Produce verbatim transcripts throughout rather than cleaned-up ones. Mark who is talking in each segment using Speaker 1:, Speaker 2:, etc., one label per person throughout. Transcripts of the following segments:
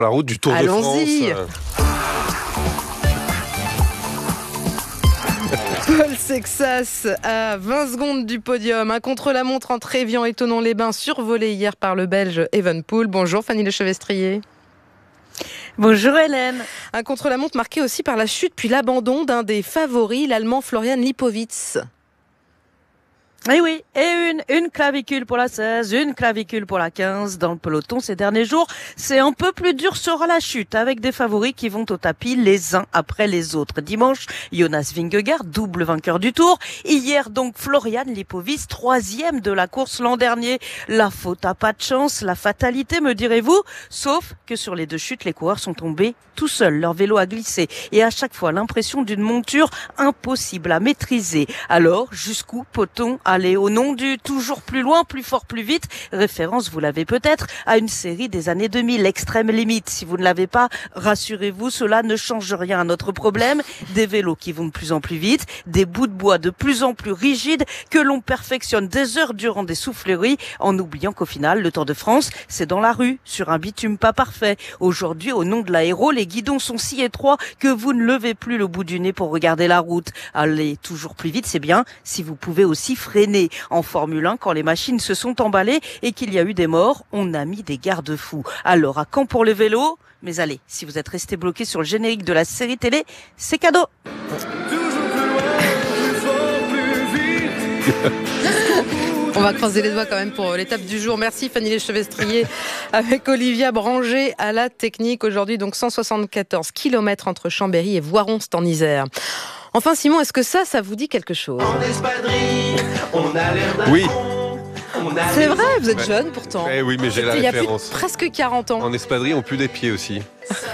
Speaker 1: La route du Tour
Speaker 2: Allons-y.
Speaker 1: de France.
Speaker 2: Paul Sexas à vingt secondes du podium. Un contre-la-montre entre Évian et Thonon-les-Bains survolé hier par le Belge Evenepoel. Bonjour Fanny Lechevestrier.
Speaker 3: Bonjour Hélène.
Speaker 2: Un contre-la-montre marqué aussi par la chute puis l'abandon d'un des favoris, l'Allemand Florian Lipowitz.
Speaker 3: Et oui, et une, une clavicule pour la seize, une clavicule pour la quinze. Dans le peloton ces derniers jours, c'est un peu plus dur sera la chute, avec des favoris qui vont au tapis les uns après les autres. Dimanche, Jonas Vingegaard, double vainqueur du Tour. Hier donc, Florian Lipowitz, troisième de la course l'an dernier. La faute à pas de chance, la fatalité me direz-vous. Sauf que sur les deux chutes, les coureurs sont tombés tout seuls. Leur vélo a glissé et à chaque fois l'impression d'une monture impossible à maîtriser. Alors, jusqu'où peut-on aller au nom du toujours plus loin, plus fort, plus vite? Référence, vous l'avez peut-être, à une série des années deux mille, Extrême Limite. Si vous ne l'avez pas, rassurez-vous, cela ne change rien à notre problème. Des vélos qui vont de plus en plus vite, des bouts de bois de plus en plus rigides que l'on perfectionne des heures durant des souffleries en oubliant qu'au final, le Tour de France, c'est dans la rue, sur un bitume pas parfait. Aujourd'hui, au nom de l'aéro, les guidons sont si étroits que vous ne levez plus le bout du nez pour regarder la route. Aller toujours plus vite, c'est bien si vous pouvez aussi freiner. En Formule un, quand les machines se sont emballées et qu'il y a eu des morts, on a mis des garde-fous. Alors, à quand pour les vélos? Mais allez, si vous êtes resté bloqué sur le générique de la série télé, c'est cadeau.
Speaker 2: On va croiser les doigts quand même pour l'étape du jour. Merci Fanny Lechevestrier avec Olivia Branger à la technique. Aujourd'hui, donc cent soixante-quatorze kilomètres entre Chambéry et Voiron, c'est en Isère. Enfin Simon, est-ce que ça, ça vous dit quelque chose?
Speaker 4: En espadrille, on a l'air d'un
Speaker 1: Oui.
Speaker 4: con, on a
Speaker 2: C'est
Speaker 4: des
Speaker 2: vrai, vous êtes
Speaker 4: yeux.
Speaker 2: jeune pourtant.
Speaker 1: Eh oui, mais j'ai la
Speaker 2: Il y a plus de
Speaker 1: référence.
Speaker 2: presque quarante ans.
Speaker 1: En espadrille, on pue des pieds aussi.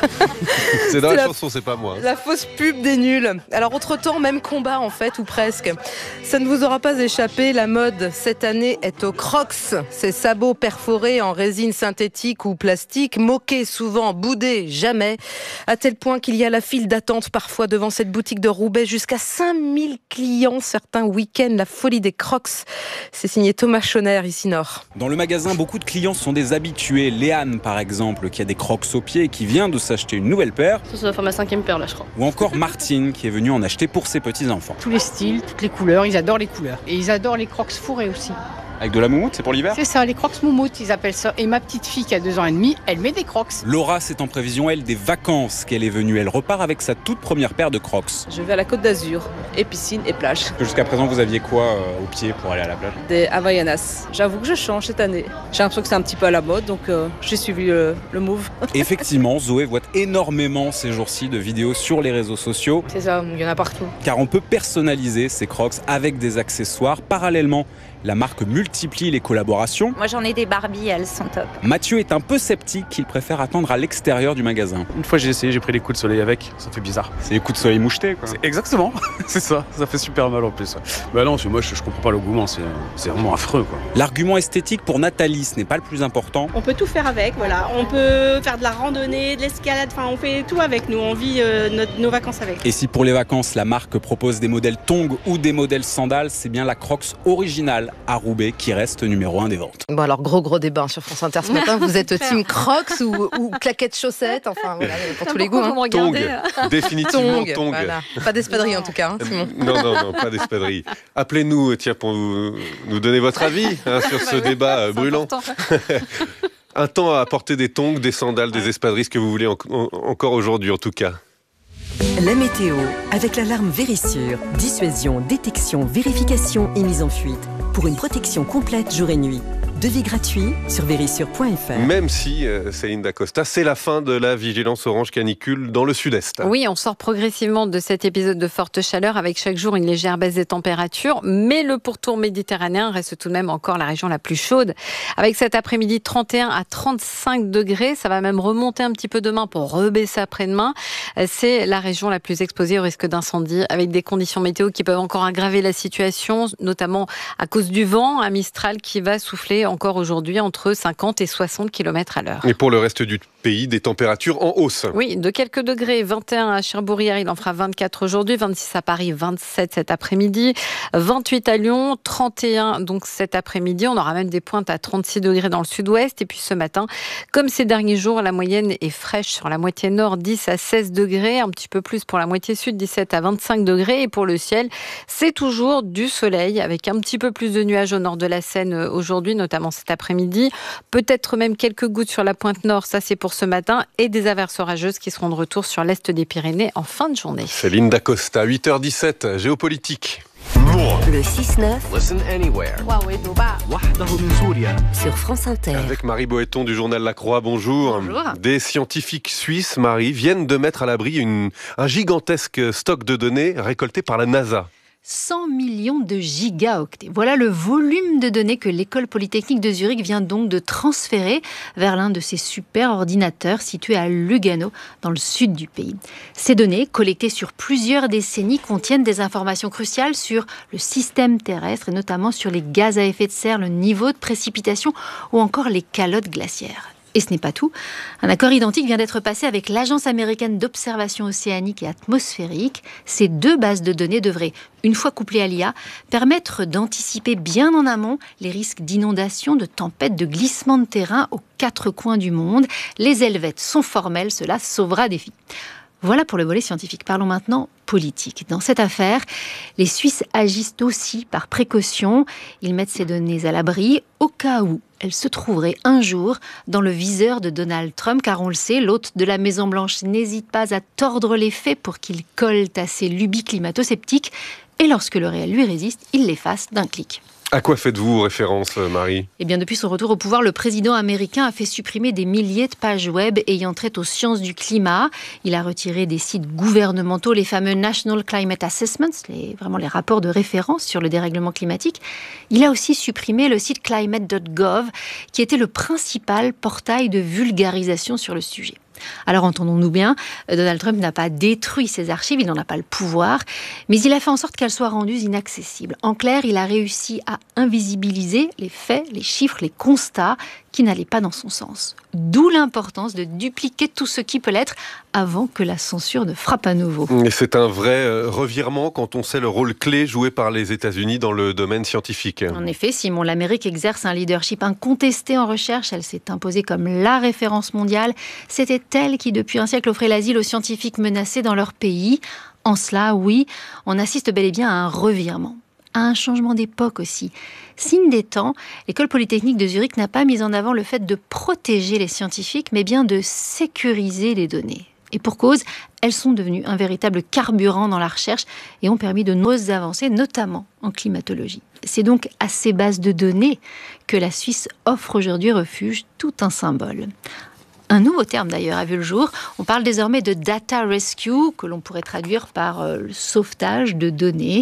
Speaker 1: C'est dans
Speaker 2: C'est
Speaker 1: la,
Speaker 2: la-
Speaker 1: chanson, c'est pas moi.
Speaker 2: La fausse pub des nuls. Alors, autre-temps, même combat en fait, ou presque. Ça ne vous aura pas échappé, la mode cette année est aux Crocs. Ces sabots perforés en résine synthétique ou plastique, moqués souvent, boudés jamais. À tel point qu'il y a la file d'attente parfois devant cette boutique de Roubaix. Jusqu'à cinq mille clients certains week-ends. La folie des Crocs. C'est signé Thomas Schoner, ici Nord.
Speaker 5: Dans le magasin, beaucoup de clients sont des habitués. Léane, par exemple, qui a des Crocs aux pieds et qui vient de s'acheter une nouvelle paire.
Speaker 6: Ça, ça doit faire ma cinquième paire, là, je crois.
Speaker 5: Ou encore Martine, qui est venue en acheter pour ses petits-enfants.
Speaker 7: Tous les styles, toutes les couleurs, ils adorent les couleurs. Et ils adorent les crocs fourrés aussi.
Speaker 5: Avec de la moumoute, c'est pour l'hiver?
Speaker 7: C'est ça, les crocs moumoutes, ils appellent ça. Et ma petite fille qui a deux ans et demi, elle met des crocs.
Speaker 5: Laura, c'est en prévision, elle, des vacances qu'elle est venue. Elle repart avec sa toute première paire de Crocs.
Speaker 8: Je vais à la Côte d'Azur, et piscine et plage.
Speaker 5: Jusqu'à présent, vous aviez quoi euh, au pied pour aller à la plage?
Speaker 8: Des Havaianas. J'avoue que je change cette année. J'ai l'impression que c'est un petit peu à la mode, donc euh, j'ai suivi euh, le move.
Speaker 5: Effectivement, Zoé voit énormément ces jours-ci de vidéos sur les réseaux sociaux.
Speaker 6: C'est ça, il y en a partout.
Speaker 5: Car on peut personnaliser ces Crocs avec des accessoires. Parallèlement, la marque multiplie les collaborations.
Speaker 9: Moi j'en ai des Barbie, elles sont top.
Speaker 5: Mathieu est un peu sceptique, il préfère attendre à l'extérieur du magasin.
Speaker 10: Une fois j'ai essayé, j'ai pris des coups de soleil avec, ça fait bizarre.
Speaker 5: C'est des coups de soleil mouchetés, quoi.
Speaker 10: C'est exactement, c'est ça, ça fait super mal en plus. Ouais. Bah non, c'est moi je, je comprends pas l'engouement, c'est, c'est vraiment affreux quoi.
Speaker 5: L'argument esthétique pour Nathalie, ce n'est pas le plus important.
Speaker 11: On peut tout faire avec, voilà. On peut faire de la randonnée, de l'escalade, enfin on fait tout avec nous, on vit euh, notre, nos vacances avec.
Speaker 5: Et si pour les vacances, la marque propose des modèles tongs ou des modèles sandales, c'est bien la Crocs originale à Roubaix qui reste numéro un des ventes.
Speaker 2: Bon alors, gros gros débat sur France Inter ce matin. Vous êtes team Crocs ou, ou claquettes chaussettes? Enfin voilà, pour tous les goûts. Hein.
Speaker 1: Tongs, définitivement
Speaker 2: Tongs,
Speaker 1: tongs.
Speaker 2: voilà. Pas d'espadrille en tout cas, hein, Simon.
Speaker 1: Non, non, non, pas d'espadrille. Appelez-nous, tiens, pour nous, nous donner votre avis hein, sur ce débat euh, brûlant. Un temps à apporter des tongs, des sandales, des espadrilles, ce que vous voulez en- en- encore aujourd'hui en tout cas.
Speaker 12: La météo, avec l'alarme Vérissure. Dissuasion, détection, vérification et mise en fuite. Pour une protection complète jour et nuit. Devis gratuit sur vérissure point f r.
Speaker 1: Même si, euh, Céline Dacosta, c'est la fin de la vigilance orange canicule dans le sud-est.
Speaker 13: Oui, on sort progressivement de cet épisode de forte chaleur avec chaque jour une légère baisse des températures, mais le pourtour méditerranéen reste tout de même encore la région la plus chaude. Avec cet après-midi trente et un à trente-cinq degrés, ça va même remonter un petit peu demain pour rebaisser après-demain. C'est la région la plus exposée au risque d'incendie avec des conditions météo qui peuvent encore aggraver la situation, notamment à cause du vent, un Mistral qui va souffler encore aujourd'hui entre cinquante et soixante kilomètres à l'heure.
Speaker 1: Et pour le reste du pays, pays des températures en hausse.
Speaker 13: Oui, de quelques degrés. vingt et un à Cherbourg hier, il en fera vingt-quatre aujourd'hui, vingt-six à Paris, vingt-sept cet après-midi, vingt-huit à Lyon, trente et un donc cet après-midi. On aura même des pointes à trente-six degrés dans le sud-ouest. Et puis ce matin, comme ces derniers jours, la moyenne est fraîche sur la moitié nord, dix à seize degrés, un petit peu plus pour la moitié sud, dix-sept à vingt-cinq degrés. Et pour le ciel, c'est toujours du soleil avec un petit peu plus de nuages au nord de la Seine aujourd'hui, notamment cet après-midi. Peut-être même quelques gouttes sur la pointe nord, ça c'est pour ce matin, et des averses orageuses qui seront de retour sur l'est des Pyrénées en fin de journée.
Speaker 1: Céline Dacosta, huit heures dix-sept, géopolitique.
Speaker 12: Le six neuf.
Speaker 4: Listen anywhere.
Speaker 12: Sur France Inter.
Speaker 1: Avec Marie Boëton du journal La Croix, bonjour.
Speaker 6: Bonjour.
Speaker 1: Des scientifiques suisses, Marie, viennent de mettre à l'abri une, un gigantesque stock de données récoltées par la NASA.
Speaker 14: cent millions de gigaoctets. Voilà le volume de données que l'école polytechnique de Zurich vient donc de transférer vers l'un de ses super ordinateurs situés à Lugano, dans le sud du pays. Ces données, collectées sur plusieurs décennies, contiennent des informations cruciales sur le système terrestre et notamment sur les gaz à effet de serre, le niveau de précipitation ou encore les calottes glaciaires. Et ce n'est pas tout. Un accord identique vient d'être passé avec l'Agence américaine d'observation océanique et atmosphérique. Ces deux bases de données devraient, une fois couplées à l'I A, permettre d'anticiper bien en amont les risques d'inondation, de tempêtes, de glissements de terrain aux quatre coins du monde. Les helvètes sont formels, cela sauvera des vies. Voilà pour le volet scientifique. Parlons maintenant politique. Dans cette affaire, les Suisses agissent aussi par précaution. Ils mettent ces données à l'abri au cas où elles se trouveraient un jour dans le viseur de Donald Trump, car on le sait, l'hôte de la Maison-Blanche n'hésite pas à tordre les faits pour qu'il colle à ses lubies climato-sceptiques. Et lorsque le réel lui résiste, il l'efface d'un clic.
Speaker 1: À quoi faites-vous référence, Marie ?
Speaker 14: Eh bien, depuis son retour au pouvoir, le président américain a fait supprimer des milliers de pages web ayant trait aux sciences du climat. Il a retiré des sites gouvernementaux les fameux National Climate Assessments, les, vraiment les rapports de référence sur le dérèglement climatique. Il a aussi supprimé le site climate point gov, qui était le principal portail de vulgarisation sur le sujet. Alors entendons-nous bien, Donald Trump n'a pas détruit ses archives, il n'en a pas le pouvoir, mais il a fait en sorte qu'elles soient rendues inaccessibles. En clair, il a réussi à invisibiliser les faits, les chiffres, les constats qui n'allaient pas dans son sens. D'où l'importance de dupliquer tout ce qui peut l'être avant que la censure ne frappe à nouveau.
Speaker 1: Et c'est un vrai revirement quand on sait le rôle clé joué par les États-Unis dans le domaine scientifique.
Speaker 14: En effet, Simon, l'Amérique exerce un leadership incontesté en recherche. Elle s'est imposée comme la référence mondiale. C'était elle qui, depuis un siècle, offrait l'asile aux scientifiques menacés dans leur pays. En cela, oui, on assiste bel et bien à un revirement. À un changement d'époque aussi. Signe des temps, l'école polytechnique de Zurich n'a pas mis en avant le fait de protéger les scientifiques, mais bien de sécuriser les données. Et pour cause, elles sont devenues un véritable carburant dans la recherche et ont permis de nombreuses avancées, notamment en climatologie. C'est donc à ces bases de données que la Suisse offre aujourd'hui refuge, tout un symbole. Un nouveau terme d'ailleurs a vu le jour. On parle désormais de data rescue, que l'on pourrait traduire par euh, le sauvetage de données.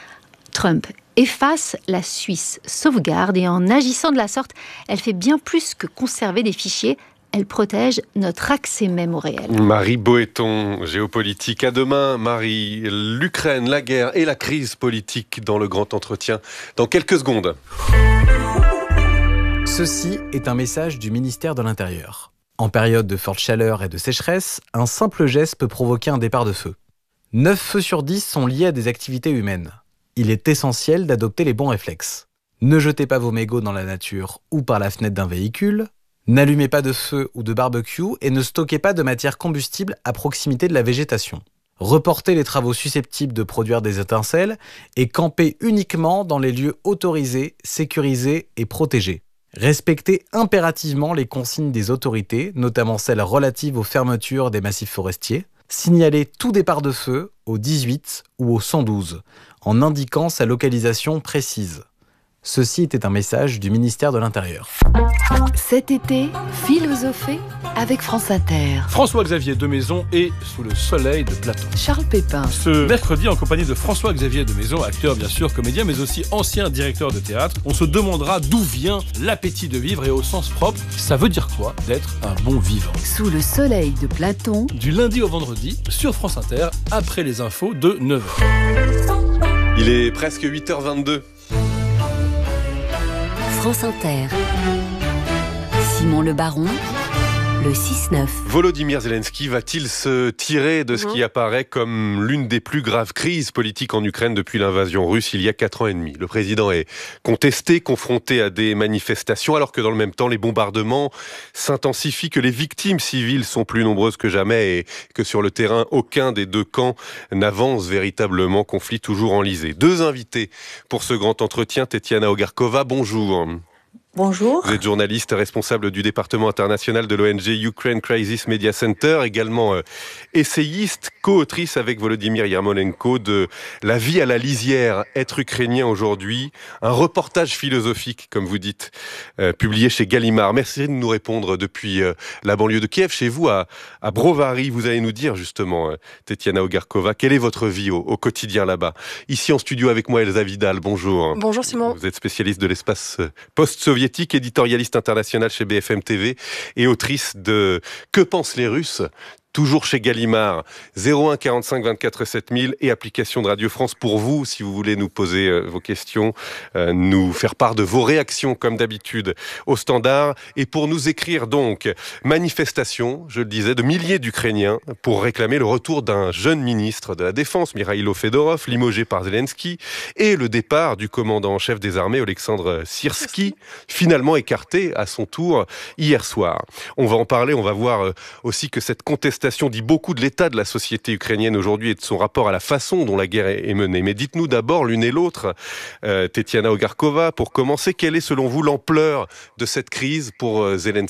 Speaker 14: Trump efface, la Suisse sauvegarde, et en agissant de la sorte, elle fait bien plus que conserver des fichiers, elle protège notre accès même au réel.
Speaker 1: Marie Boëton, géopolitique. À demain, Marie. L'Ukraine, la guerre et la crise politique dans le grand entretien. Dans quelques secondes.
Speaker 15: Ceci est un message du ministère de l'Intérieur. En période de forte chaleur et de sécheresse, un simple geste peut provoquer un départ de feu. neuf feux sur dix sont liés à des activités humaines. Il est essentiel d'adopter les bons réflexes. Ne jetez pas vos mégots dans la nature ou par la fenêtre d'un véhicule. N'allumez pas de feu ou de barbecue et ne stockez pas de matière combustible à proximité de la végétation. Reportez les travaux susceptibles de produire des étincelles et campez uniquement dans les lieux autorisés, sécurisés et protégés. Respectez impérativement les consignes des autorités, notamment celles relatives aux fermetures des massifs forestiers. Signalez tout départ de feu au dix-huit ou au cent douze, en indiquant sa localisation précise. Ceci était un message du ministère de l'Intérieur.
Speaker 12: Cet été, philosophez avec France Inter.
Speaker 10: François-Xavier de Maison est sous le soleil de Platon.
Speaker 12: Charles Pépin.
Speaker 10: Ce mercredi, en compagnie de François-Xavier de Maison, acteur bien sûr, comédien, mais aussi ancien directeur de théâtre, on se demandera d'où vient l'appétit de vivre et au sens propre, ça veut dire quoi d'être un bon vivant.
Speaker 12: Sous le soleil de Platon.
Speaker 10: Du lundi au vendredi, sur France Inter, après les infos de neuf heures.
Speaker 1: Il est presque huit heures vingt-deux.
Speaker 12: France Inter. Simon Le Baron, le six neuf.
Speaker 1: Volodymyr Zelensky va-t-il se tirer de ce qui apparaît comme l'une des plus graves crises politiques en Ukraine depuis l'invasion russe il y a quatre ans et demi? Le président est contesté, confronté à des manifestations, alors que dans le même temps, les bombardements s'intensifient, que les victimes civiles sont plus nombreuses que jamais et que sur le terrain, aucun des deux camps n'avance véritablement, conflit toujours enlisé. Deux invités pour ce grand entretien. Tetiana Ogarkova, bonjour.
Speaker 16: Bonjour.
Speaker 1: Vous êtes journaliste responsable du département international de l'O N G Ukraine Crisis Media Center, également euh, essayiste, co-autrice avec Volodymyr Yarmolenko de La vie à la lisière, être ukrainien aujourd'hui, un reportage philosophique, comme vous dites, euh, publié chez Gallimard. Merci de nous répondre depuis euh, la banlieue de Kiev, chez vous, à, à Brovary. Vous allez nous dire justement, euh, Tetiana Ogarkova, quelle est votre vie au, au quotidien là-bas? Ici en studio avec moi, Elsa Vidal, bonjour.
Speaker 17: Bonjour Simon.
Speaker 1: Vous êtes spécialiste de l'espace post-soviétique, éditorialiste internationale chez B F M T V et autrice de Que pensent les Russes ? Toujours chez Gallimard, zéro un quarante-cinq vingt-quatre sept mille et application de Radio France pour vous, si vous voulez nous poser euh, vos questions, euh, nous faire part de vos réactions, comme d'habitude, au standard. Et pour nous écrire donc, manifestation, je le disais, de milliers d'Ukrainiens pour réclamer le retour d'un jeune ministre de la Défense, Mikhailo Fedorov, limogé par Zelensky, et le départ du commandant en chef des armées, Oleksandr Syrski, finalement écarté à son tour hier soir. On va en parler, on va voir euh, aussi que cette contestation dit beaucoup de l'état de la société ukrainienne aujourd'hui et de son rapport à la façon dont la guerre est menée. Mais dites-nous d'abord l'une et l'autre, euh, Tetiana Ogarkova, pour commencer, quelle est selon vous l'ampleur de cette crise pour euh, Zelensky ?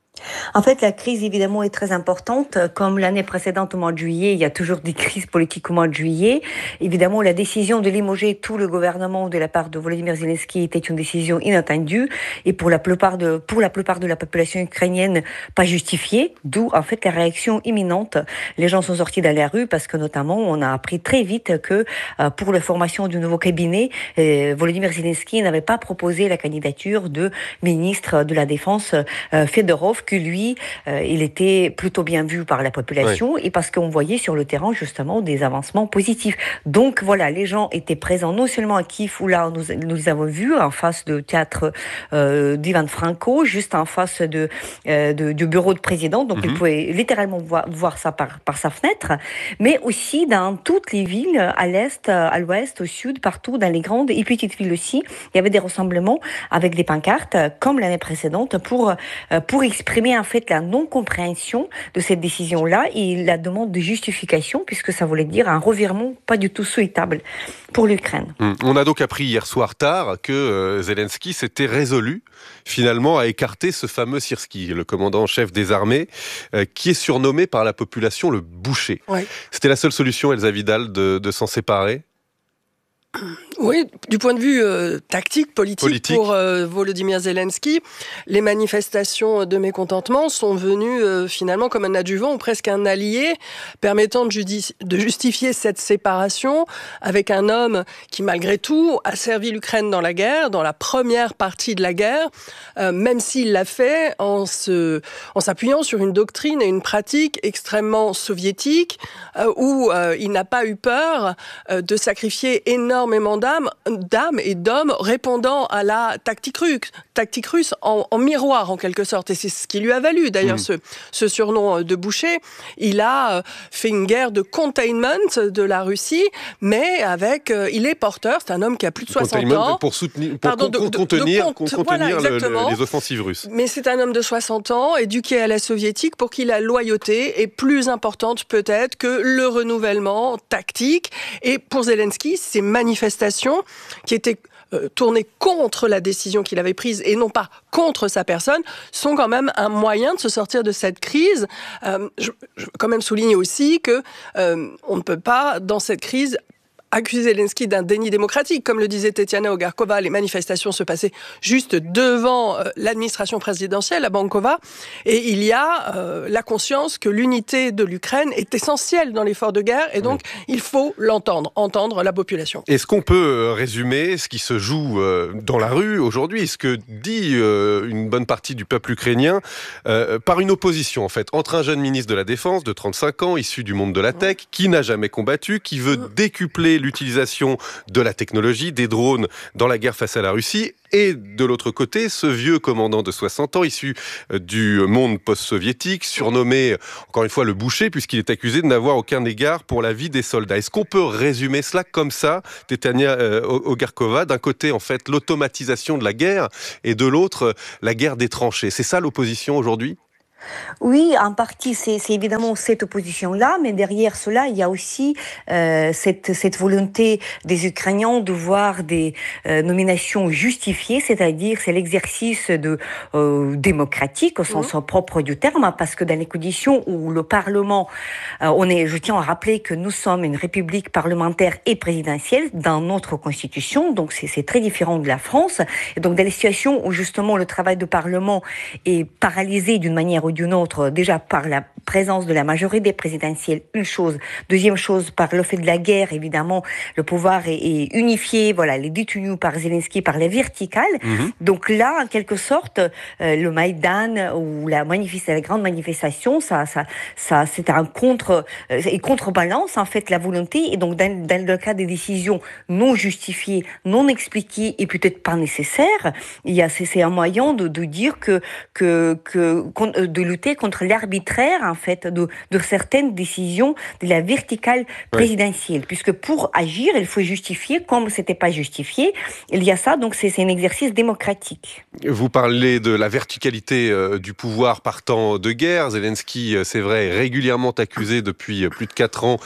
Speaker 16: En fait, la crise, évidemment, est très importante. Comme l'année précédente, au mois de juillet, il y a toujours des crises politiques au mois de juillet. Évidemment, la décision de limoger tout le gouvernement de la part de Volodymyr Zelensky était une décision inattendue et pour la plupart de, pour la plupart de la population ukrainienne, pas justifiée. D'où, en fait, la réaction imminente. Les gens sont sortis dans la rue parce que, notamment, on a appris très vite que euh, pour la formation du nouveau cabinet, euh, Volodymyr Zelensky n'avait pas proposé la candidature de ministre de la Défense euh, Fedorov, que lui, euh, il était plutôt bien vu par la population oui. et parce qu'on voyait sur le terrain justement des avancements positifs. Donc voilà, les gens étaient présents non seulement à Kiev où là nous, nous avons vu en face du théâtre euh, d'Ivan Franko, juste en face de, euh, de, du bureau de président, donc mm-hmm. ils pouvaient littéralement voir, voir ça par, par sa fenêtre, mais aussi dans toutes les villes, à l'est, à l'ouest, au sud, partout, dans les grandes et petites villes aussi, il y avait des rassemblements avec des pancartes comme l'année précédente pour, pour exprimer en fait la non-compréhension de cette décision-là et la demande de justification, puisque ça voulait dire un revirement pas du tout souhaitable pour l'Ukraine.
Speaker 1: On a donc appris hier soir tard que euh, Zelensky s'était résolu finalement à écarter ce fameux Syrski, le commandant en chef des armées, euh, qui est surnommé par la population le boucher. Ouais. C'était la seule solution, Elsa Vidal, de, de s'en séparer ?
Speaker 17: Oui, du point de vue euh, tactique, politique, politique. pour euh, Volodymyr Zelensky, les manifestations de mécontentement sont venues euh, finalement comme un adjuvant ou presque un allié permettant de, judici- de justifier cette séparation avec un homme qui malgré tout a servi l'Ukraine dans la guerre, dans la première partie de la guerre, euh, même s'il l'a fait en, se, en s'appuyant sur une doctrine et une pratique extrêmement soviétique euh, où euh, il n'a pas eu peur euh, de sacrifier énormément énormément d'âmes, d'âmes et d'hommes répondant à la tactique russe, tactique russe en, en miroir en quelque sorte. Et c'est ce qui lui a valu d'ailleurs mmh. ce, ce surnom de boucher. Il a fait une guerre de containment de la Russie, mais avec, euh, il est porteur, c'est un homme qui a plus de soixante ans.
Speaker 1: Pour soutenir, pour
Speaker 17: Pardon,
Speaker 1: con,
Speaker 17: de,
Speaker 1: contenir,
Speaker 17: de, de, de,
Speaker 1: contenir
Speaker 17: voilà,
Speaker 1: le, le, les offensives russes.
Speaker 17: Mais c'est un homme de soixante ans, éduqué à la soviétique, pour qui la loyauté est plus importante peut-être que le renouvellement tactique. Et pour Zelensky, c'est manifestations qui étaient euh, tournées contre la décision qu'il avait prise et non pas contre sa personne, sont quand même un moyen de se sortir de cette crise. Euh, je, je veux quand même souligner aussi que euh, on ne peut pas, dans cette crise, accuser Zelensky d'un déni démocratique. Comme le disait Tetiana Ogarkova, les manifestations se passaient juste devant euh, l'administration présidentielle à Bankova. Et il y a euh, la conscience que l'unité de l'Ukraine est essentielle dans l'effort de guerre. Et donc, oui. il faut l'entendre, entendre la population.
Speaker 1: Est-ce qu'on peut résumer ce qui se joue euh, dans la rue aujourd'hui, ce que dit euh, une bonne partie du peuple ukrainien, euh, par une opposition, en fait, entre un jeune ministre de la Défense de trente-cinq ans, issu du monde de la tech, qui n'a jamais combattu, qui veut décupler l'utilisation de la technologie, des drones dans la guerre face à la Russie. Et de l'autre côté, ce vieux commandant de soixante ans, issu du monde post-soviétique, surnommé, encore une fois, le boucher, puisqu'il est accusé de n'avoir aucun égard pour la vie des soldats. Est-ce qu'on peut résumer cela comme ça, Tetiana euh, Ogarkova, d'un côté, en fait, l'automatisation de la guerre, et de l'autre, la guerre des tranchées? C'est ça l'opposition aujourd'hui ?
Speaker 16: Oui, en partie, c'est, c'est évidemment cette opposition-là, mais derrière cela, il y a aussi euh, cette, cette volonté des Ukrainiens de voir des euh, nominations justifiées, c'est-à-dire c'est l'exercice de euh, démocratique au sens mmh. propre du terme, parce que dans les conditions où le Parlement, euh, on est, je tiens à rappeler que nous sommes une république parlementaire et présidentielle dans notre constitution, donc c'est, c'est très différent de la France, et donc dans les situations où justement le travail du Parlement est paralysé d'une manière ou d'une autre, déjà par la présence de la majorité présidentielle, une chose. Deuxième chose, par le fait de la guerre, évidemment, le pouvoir est, est unifié, voilà, les détenus par Zelensky, par la verticale. Mmh. Donc là, en quelque sorte, euh, le Maïdan ou la, manifesta- la grande manifestation, ça, ça, ça, c'est un contre, euh, et contrebalance, en fait, la volonté. Et donc, dans, dans le cas des décisions non justifiées, non expliquées et peut-être pas nécessaires, il y a, c'est, c'est un moyen de, de dire que, que, que, de lutter contre l'arbitraire, en fait, de, de certaines décisions de la verticale présidentielle. Oui. Puisque pour agir, il faut justifier, comme c'était pas justifié. Il y a ça, donc c'est, c'est un exercice démocratique.
Speaker 1: Vous parlez de la verticalité euh, du pouvoir partant de guerre. Zelensky, euh, c'est vrai, est régulièrement accusé depuis plus de quatre ans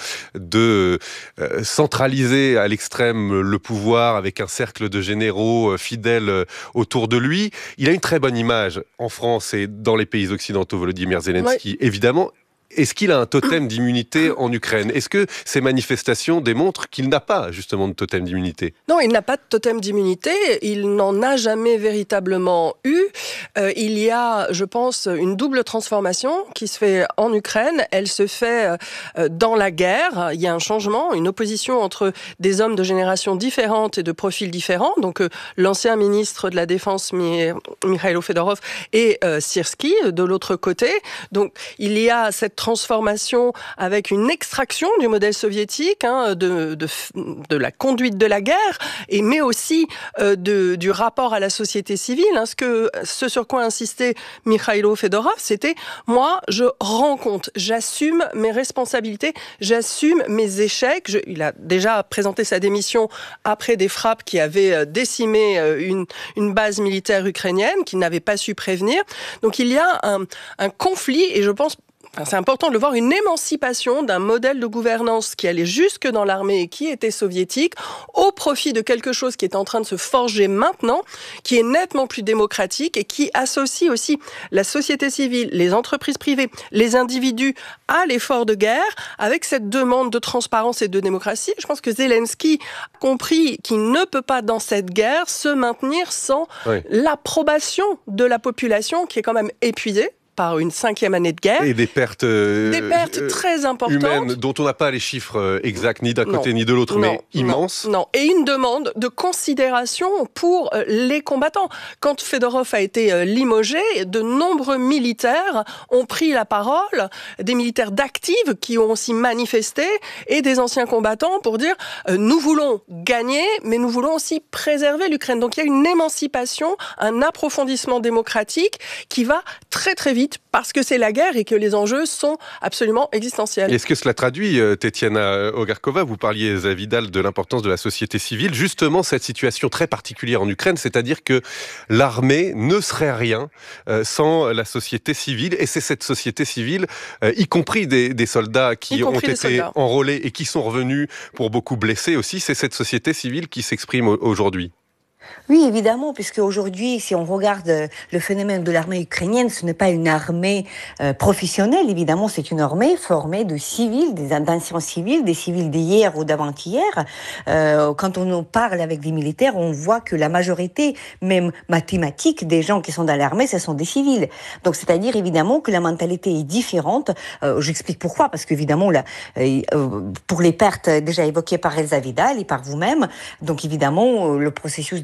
Speaker 1: de euh, centraliser à l'extrême le pouvoir avec un cercle de généraux euh, fidèles euh, autour de lui. Il a une très bonne image en France et dans les pays occidentaux, Volodymyr Zelensky, ouais. évidemment. Est-ce qu'il a un totem d'immunité en Ukraine ? Est-ce que ces manifestations démontrent qu'il n'a pas justement de totem d'immunité ?
Speaker 17: Non, il n'a pas de totem d'immunité. Il n'en a jamais véritablement eu. Euh, il y a, je pense, une double transformation qui se fait en Ukraine. Elle se fait euh, dans la guerre. Il y a un changement, une opposition entre des hommes de générations différentes et de profils différents. Donc euh, l'ancien ministre de la Défense, Mi- Mikhailo Fedorov, et euh, Syrski de l'autre côté. Donc il y a cette transformation avec une extraction du modèle soviétique, hein, de, de, de la conduite de la guerre, et mais aussi euh, de, du rapport à la société civile. Hein, ce, que, ce sur quoi insistait Mikhailo Fedorov, c'était « moi, je rends compte, j'assume mes responsabilités, j'assume mes échecs ». Je, il a déjà présenté sa démission après des frappes qui avaient décimé une, une base militaire ukrainienne, qu'il n'avait pas su prévenir. Donc il y a un, un conflit, et je pense Enfin, c'est important de le voir, une émancipation d'un modèle de gouvernance qui allait jusque dans l'armée et qui était soviétique, au profit de quelque chose qui est en train de se forger maintenant, qui est nettement plus démocratique et qui associe aussi la société civile, les entreprises privées, les individus à l'effort de guerre, avec cette demande de transparence et de démocratie. Je pense que Zelensky a compris qu'il ne peut pas, dans cette guerre, se maintenir sans oui. l'approbation de la population, qui est quand même épuisée par une cinquième année de guerre.
Speaker 1: Et des pertes, euh,
Speaker 17: des pertes euh, très importantes.
Speaker 1: Humaines, dont on n'a pas les chiffres exacts, ni d'un côté non, ni de l'autre, non, mais immenses.
Speaker 17: Non, non, et une demande de considération pour les combattants. Quand Fedorov a été limogé, de nombreux militaires ont pris la parole, des militaires d'actifs qui ont aussi manifesté, et des anciens combattants pour dire euh, nous voulons gagner, mais nous voulons aussi préserver l'Ukraine. Donc il y a une émancipation, un approfondissement démocratique qui va très très vite, parce que c'est la guerre et que les enjeux sont absolument existentiels.
Speaker 1: Est-ce que cela traduit, Tetiana Ogarkova, vous parliez, Vidal, de l'importance de la société civile, justement cette situation très particulière en Ukraine, c'est-à-dire que l'armée ne serait rien euh, sans la société civile, et c'est cette société civile, euh, y compris des, des soldats qui ont été soldats. enrôlés et qui sont revenus pour beaucoup blessés aussi, c'est cette société civile qui s'exprime aujourd'hui.
Speaker 16: Oui, évidemment, puisque aujourd'hui, si on regarde le phénomène de l'armée ukrainienne, ce n'est pas une armée euh, professionnelle, évidemment, c'est une armée formée de civils, des d'anciens civils, des civils d'hier ou d'avant-hier. Euh, quand on parle avec des militaires, on voit que la majorité, même mathématique, des gens qui sont dans l'armée, ce sont des civils. Donc, c'est-à-dire, évidemment, que la mentalité est différente. Euh, j'explique pourquoi, parce qu'évidemment, là, euh, pour les pertes déjà évoquées par Elsa Vidal et par vous-même, donc évidemment, le processus de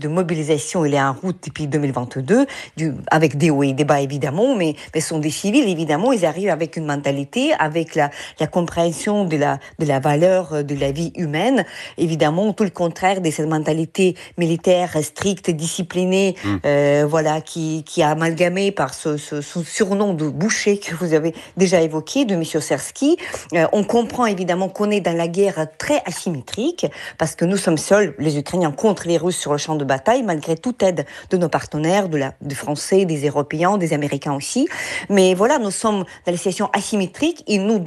Speaker 16: mobilisation, il est en route depuis deux mille vingt-deux, du, avec des hauts et des bas évidemment, mais, mais ce sont des civils évidemment, ils arrivent avec une mentalité, avec la, la compréhension de la, de la valeur de la vie humaine, évidemment tout le contraire de cette mentalité militaire stricte, disciplinée, mmh. euh, voilà, qui, qui a amalgamé par ce, ce, ce surnom de boucher que vous avez déjà évoqué, de M. Sersky. Euh, on comprend évidemment qu'on est dans la guerre très asymétrique, parce que nous sommes seuls, les Ukrainiens, contre les Russes sur le champ de bataille, malgré toute aide de nos partenaires, de la, des Français, des Européens, des Américains aussi. Mais voilà, nous sommes dans la situation asymétrique et nous